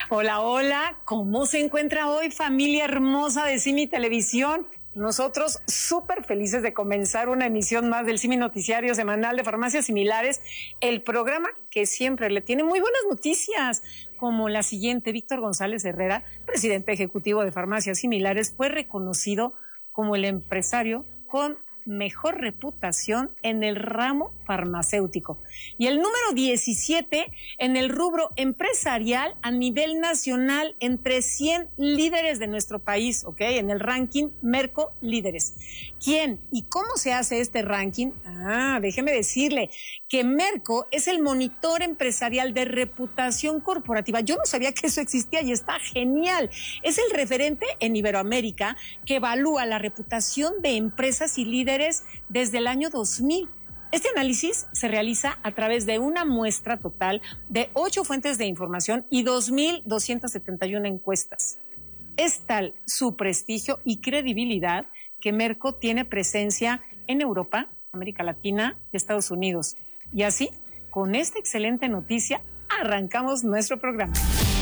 Hola, hola, ¿cómo se encuentra hoy, familia hermosa de Simi Televisión? Nosotros súper felices de comenzar una emisión más del Simi Noticiario Semanal de Farmacias Similares, el programa que siempre le tiene muy buenas noticias, como la siguiente. Víctor González Herrera, presidente ejecutivo de Farmacias Similares, fue reconocido como el empresario con mejor reputación en el ramo farmacéutico y el número 17 en el rubro empresarial a nivel nacional entre 100 líderes de nuestro país, ¿ok? En el ranking Merco Líderes. ¿Quién y cómo se hace este ranking? Déjeme decirle que Merco es el monitor empresarial de reputación corporativa. Yo no sabía que eso existía y está genial. Es el referente en Iberoamérica que evalúa la reputación de empresas y líderes desde el año 2000. Este análisis se realiza a través de una muestra total de 8 fuentes de información y 2,271 encuestas. Es tal su prestigio y credibilidad que Merco tiene presencia en Europa, América Latina y Estados Unidos. Y así, con esta excelente noticia, arrancamos nuestro programa.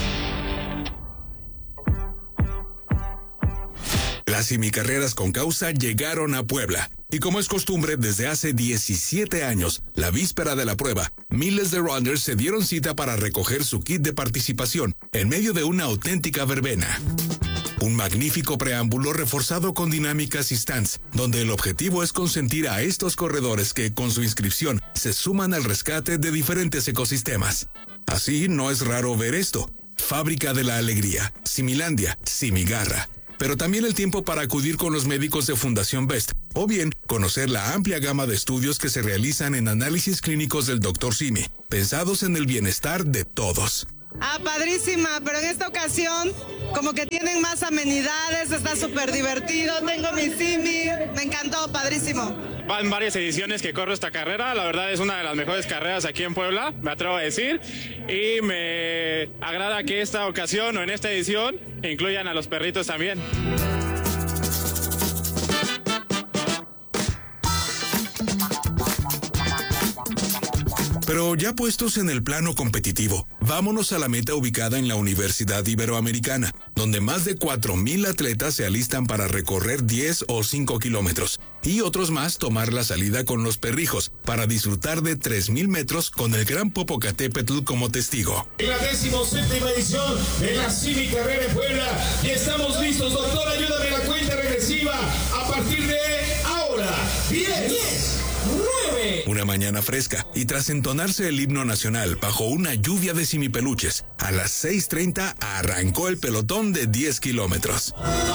Las semicarreras con causa llegaron a Puebla. Y como es costumbre, desde hace 17 años, la víspera de la prueba, miles de runners se dieron cita para recoger su kit de participación en medio de una auténtica verbena. Un magnífico preámbulo reforzado con dinámicas y stands, donde el objetivo es consentir a estos corredores que, con su inscripción, se suman al rescate de diferentes ecosistemas. Así, no es raro ver esto. Fábrica de la Alegría, Similandia, Simigarra. Pero también el tiempo para acudir con los médicos de Fundación Best, o bien conocer la amplia gama de estudios que se realizan en análisis clínicos del Dr. Simi, pensados en el bienestar de todos. Padrísima, pero en esta ocasión como que tienen más amenidades, está súper divertido, tengo mi Simi, me encantó, padrísimo. Van varias ediciones que corro esta carrera, la verdad es una de las mejores carreras aquí en Puebla, me atrevo a decir, y me agrada que esta ocasión o en esta edición incluyan a los perritos también. Pero ya puestos en el plano competitivo, vámonos a la meta ubicada en la Universidad Iberoamericana, donde más de 4,000 atletas se alistan para recorrer 10 o 5 kilómetros, y otros más tomar la salida con los perrijos para disfrutar de 3,000 metros con el Gran Popocatépetl como testigo. En la 17ª edición de la Simi Carrera en Puebla, y estamos listos, doctor, ayúdame la cuenta regresiva a partir de ahora. 10, 9. Una mañana fresca y tras entonarse el himno nacional bajo una lluvia de simipeluches, a las 6:30 arrancó el pelotón de 10 kilómetros.